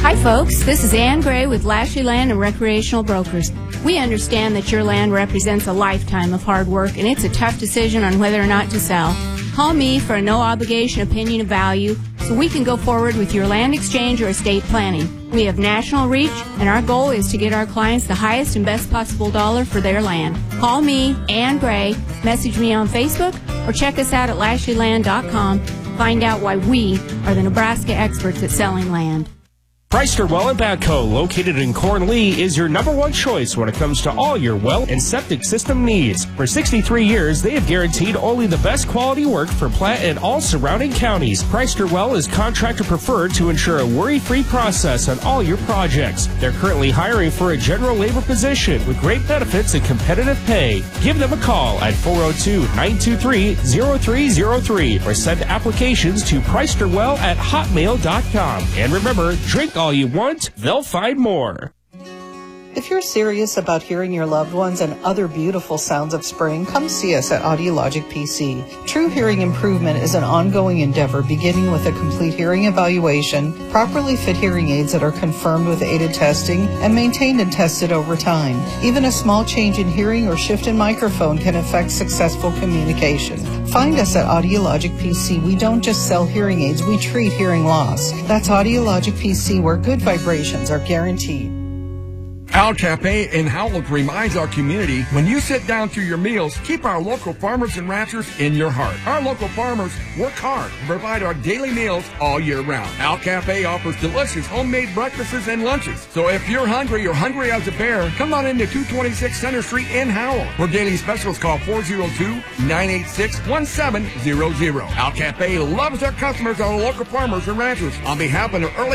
Hi folks, this is Ann Gray with Lashley Land and Recreational Brokers. We understand that your land represents a lifetime of hard work and it's a tough decision on whether or not to sell. Call me for a no-obligation opinion of value so we can go forward with your land exchange or estate planning. We have national reach and our goal is to get our clients the highest and best possible dollar for their land. Call me, Ann Gray, message me on Facebook, or check us out at LashleyLand.com. Find out why we are the Nebraska experts at selling land. Preister Well and Backhoe, located in Cornlee, is your number one choice when it comes to all your well and septic system needs. For 63 years, they have guaranteed only the best quality work for Platte and all surrounding counties. Preister Well is contractor preferred to ensure a worry-free process on all your projects. They're currently hiring for a general labor position with great benefits and competitive pay. Give them a call at 402-923-0303 or send applications to preisterwell@hotmail.com. And remember, drink all you want, they'll find more. If you're serious about hearing your loved ones and other beautiful sounds of spring, come see us at Audiologic PC. True hearing improvement is an ongoing endeavor beginning with a complete hearing evaluation, properly fit hearing aids that are confirmed with aided testing, and maintained and tested over time. Even a small change in hearing or shift in microphone can affect successful communication. Find us at Audiologic PC. We don't just sell hearing aids, we treat hearing loss. That's Audiologic PC, where good vibrations are guaranteed. Al Cafe in Howell reminds our community, when you sit down to your meals, keep our local farmers and ranchers in your heart. Our local farmers work hard to provide our daily meals all year round. Al Cafe offers delicious homemade breakfasts and lunches. So if you're hungry or hungry as a bear, come on into 226 Center Street in Howell. For daily specials, call 402-986-1700. Al Cafe loves their customers, our local farmers and ranchers. On behalf of the early